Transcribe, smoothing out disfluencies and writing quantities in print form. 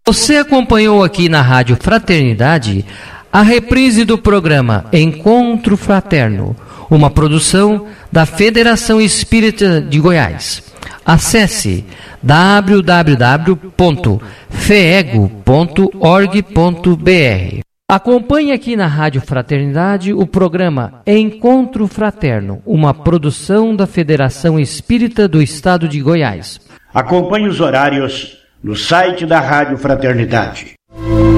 Você acompanhou aqui na Rádio Fraternidade a reprise do programa Encontro Fraterno, uma produção da Federação Espírita de Goiás. Acesse www.feego.org.br. Acompanhe aqui na Rádio Fraternidade o programa Encontro Fraterno, uma produção da Federação Espírita do Estado de Goiás. Acompanhe os horários no site da Rádio Fraternidade.